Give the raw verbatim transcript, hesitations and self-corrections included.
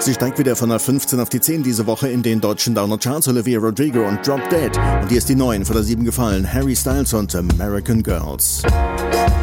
Sie steigt wieder von der fünfzehn auf die zehn diese Woche in den deutschen Download-Charts. Olivia Rodrigo und Drop Dead. Und hier ist die neun von der sieben gefallen. Harry Styles und American Girls.